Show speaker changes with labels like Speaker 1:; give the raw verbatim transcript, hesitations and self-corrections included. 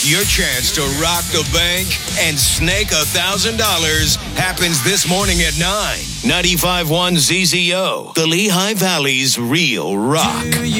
Speaker 1: Your chance to rock the bank and snake a thousand dollars happens this morning at nine. ninety-five point one Z Z O, the Lehigh Valley's real rock.